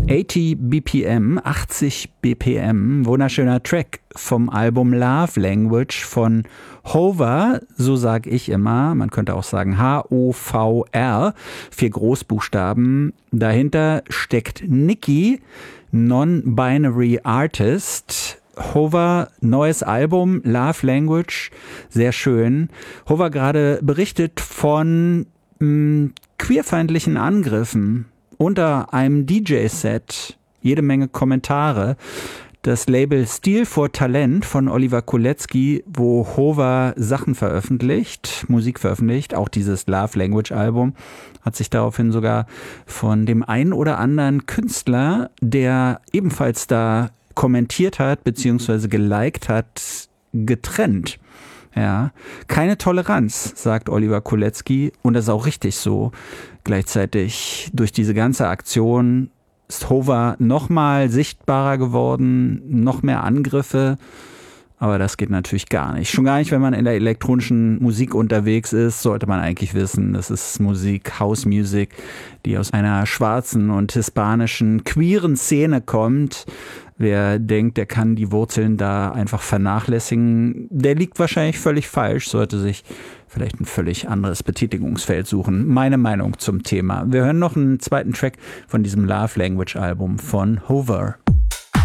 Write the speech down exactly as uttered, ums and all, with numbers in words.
achtzig B P M, achtzig B P M, wunderschöner Track vom Album Love Language von Hover, so sage ich immer, man könnte auch sagen H O V R, vier Großbuchstaben. Dahinter steckt Nikki, Non-Binary Artist. Hover, neues Album, Love Language, sehr schön. Hover gerade berichtet von mh, queerfeindlichen Angriffen unter einem D J-Set, jede Menge Kommentare. Das Label Stil for Talent von Oliver Kolecki, wo Hover Sachen veröffentlicht, Musik veröffentlicht, auch dieses Love Language Album, hat sich daraufhin sogar von dem einen oder anderen Künstler, der ebenfalls da kommentiert hat, beziehungsweise geliked hat, getrennt. Ja, keine Toleranz, sagt Oliver Kolecki, und das ist auch richtig so. Gleichzeitig durch diese ganze Aktion ist Hover noch mal sichtbarer geworden, noch mehr Angriffe, aber das geht natürlich gar nicht. Schon gar nicht, wenn man in der elektronischen Musik unterwegs ist, sollte man eigentlich wissen, das ist Musik, House Music, die aus einer schwarzen und hispanischen queeren Szene kommt. Wer denkt, der kann die Wurzeln da einfach vernachlässigen, der liegt wahrscheinlich völlig falsch, sollte sich vielleicht ein völlig anderes Betätigungsfeld suchen. Meine Meinung zum Thema. Wir hören noch einen zweiten Track von diesem Love Language Album von Hover.